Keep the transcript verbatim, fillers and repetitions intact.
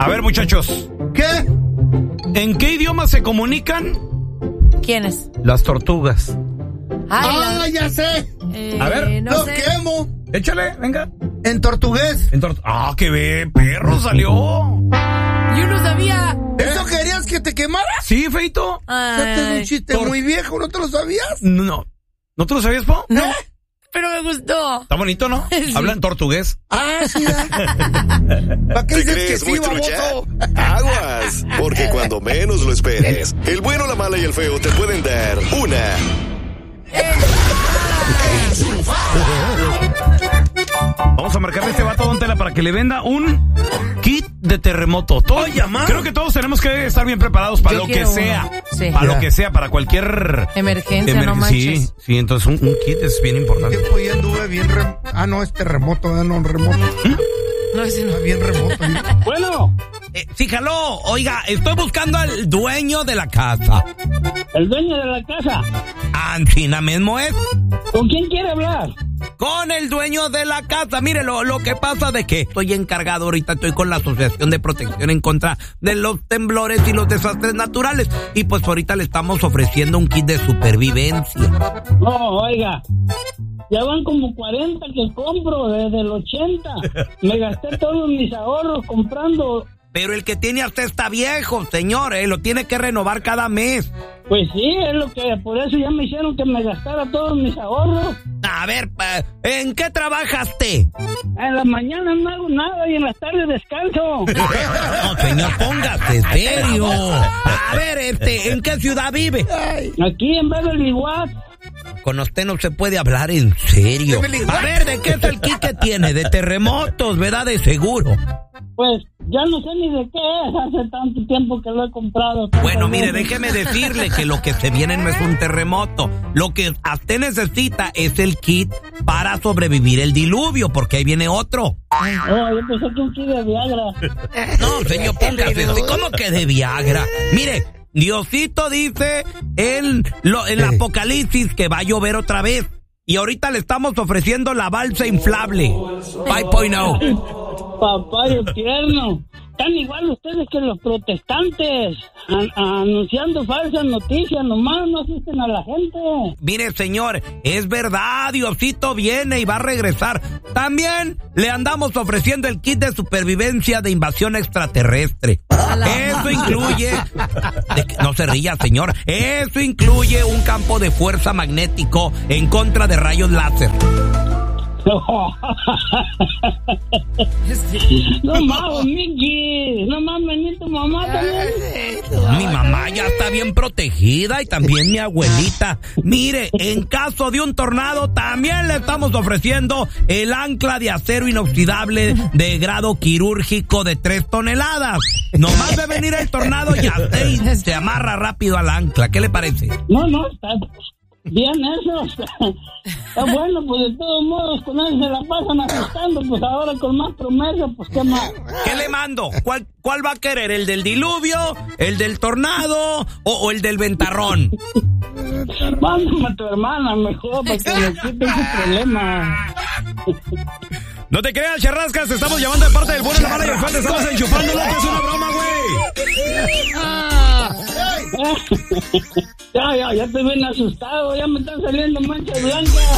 A ver, muchachos. ¿Qué? ¿En qué idioma se comunican? ¿Quiénes? Las tortugas. Ay, ¡Ah, la- ya sé! eh, A ver, no ¡Lo sé. quemo! Échale, venga. En tortugués. En tor- ah, qué ve, perro salió. Yo no sabía. ¿Eso querías que te quemara? Sí, Feito. Este es un Ay, chiste tor- muy viejo, ¿no te lo sabías? No, no. ¿No te lo sabías, Po? no, pero me gustó. Está bonito, ¿no? Sí. Hablan tortugués. Ah, sí. ¿Para qué ¿Te dices que crees sí, muy trucha? baboso? Aguas, porque cuando menos lo esperes, el bueno, la mala y el feo te pueden dar una Vamos a marcarle a este vato, Don Tela, para que le venda un kit de terremoto. Todo, creo que todos tenemos que estar bien preparados para Yo lo que quiero sea. uno. Sí. Para Ya. lo que sea, para cualquier Emergencia, emer- no manches. Sí, sí, entonces un, un kit es bien importante. Tiempo ya anduve bien rem... Ah, no, es terremoto, ¿verdad? No, remoto. No, ese no. Está bien remoto. Bueno, Eh, sí, jaló. Oiga, estoy buscando al dueño de la casa. el dueño de la casa. Ancina mismo es. ¿Con quién quiere hablar? Con el dueño de la casa. Mire, lo, lo que pasa de que estoy encargado ahorita, estoy con la Asociación de Protección en contra de los temblores y los desastres naturales. Y pues ahorita le estamos ofreciendo un kit de supervivencia. No, oiga. Ya van como cuarenta que compro desde el ochenta. Me gasté todos mis ahorros comprando. Pero el que tiene hasta está viejo, señor, ¿eh? Lo tiene que renovar cada mes. Pues sí, es lo que, por eso ya me hicieron que me gastara todos mis ahorros. A ver, pa- ¿en qué trabajaste? En la mañana no hago nada y en las tardes descanso. No, señor, póngase serio. A ver, este, ¿en qué ciudad vive? Aquí en Beverly Hills. Con usted no se puede hablar en serio. A ver, ¿de qué es el kit que tiene? De terremotos, ¿verdad? De seguro. Pues ya no sé ni de qué es, hace tanto tiempo que lo he comprado. Bueno, mire, déjeme decirle que lo que se viene no es un terremoto. Lo que usted necesita es el kit para sobrevivir el diluvio, porque ahí viene otro. Oh, yo pensé que un kit de Viagra. No, señor, póngase. ¿Cómo que de Viagra? Mire, Diosito dice en, lo, en el Apocalipsis que va a llover otra vez. Y ahorita le estamos ofreciendo la balsa inflable. cinco punto cero. Papá de tierno. Están igual ustedes que los protestantes, an- anunciando falsas noticias, nomás no asisten a la gente. Mire, señor, es verdad, Diosito viene y va a regresar. También le andamos ofreciendo el kit de supervivencia de invasión extraterrestre. Eso incluye... de que- no se ría, señor. Eso incluye un campo de fuerza magnético en contra de rayos láser. No mames, Mickey. No mames, ni tu mamá también. Mi mamá ya está bien protegida y también mi abuelita. Mire, en caso de un tornado también le estamos ofreciendo el ancla de acero inoxidable de grado quirúrgico de tres toneladas. Nomás de venir el tornado y usted se amarra rápido al ancla. ¿Qué le parece? No, no, está bien eso. Está, está bueno, pues de todos modos con él se la pasan asustando, pues ahora con más promesas, pues qué más. ¿Qué le mando? ¿Cuál, cuál va a querer? ¿El del diluvio? ¿El del tornado? ¿O, o el del ventarrón? Mándame a tu hermana mejor para que me quite ese problema. No te creas, charrascas, te estamos llamando de parte del bueno, la mala y el feo, te estamos enchufando, no, que es una broma, güey. Ya, ya, ya te ven asustado, ya me están saliendo manchas blancas.